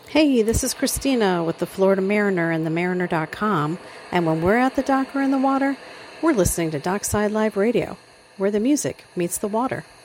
Hey, this is Christina with the Florida Mariner and themariner.com, and when we're at the dock or in the water, we're listening to Dockside Live Radio, where the music meets the water.